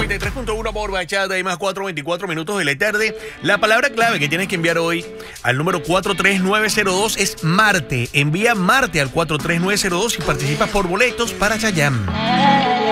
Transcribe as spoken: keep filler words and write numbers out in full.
noventa y tres punto uno por Bachata y más cuatro veinticuatro minutos de la tarde. La palabra clave que tienes que enviar hoy al número cuatro tres nueve cero dos es Marte. Envía Marte al cuatro tres nueve cero dos y participas por boletos para Chayanne.